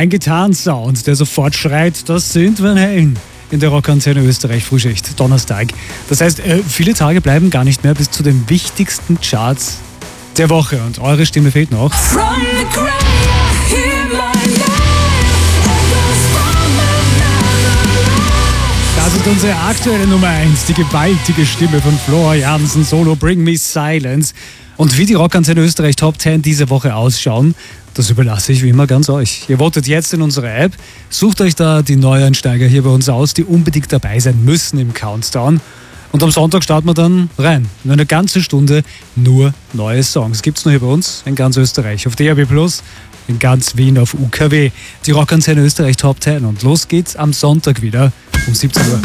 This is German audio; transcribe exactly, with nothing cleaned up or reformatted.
Ein Gitarrensound, der sofort schreit, das sind Van Halen in der Rockantenne Österreich Frühschicht, Donnerstag. Das heißt, viele Tage bleiben gar nicht mehr bis zu den wichtigsten Charts der Woche und eure Stimme fehlt noch. Das ist unsere aktuelle Nummer eins, die gewaltige Stimme von Floor Jansen, Solo Bring Me Silence. Und wie die Rockantenne Österreich Top zehn diese Woche ausschauen, das überlasse ich wie immer ganz euch. Ihr votet jetzt in unsere App, sucht euch da die Neueinsteiger hier bei uns aus, die unbedingt dabei sein müssen im Countdown. Und am Sonntag starten wir dann rein. In einer ganzen Stunde nur neue Songs. Gibt's nur hier bei uns in ganz Österreich. Auf D A B plus, in ganz Wien auf U K W. Die Rockantenne Österreich Top zehn. Und los geht's am Sonntag wieder um siebzehn Uhr.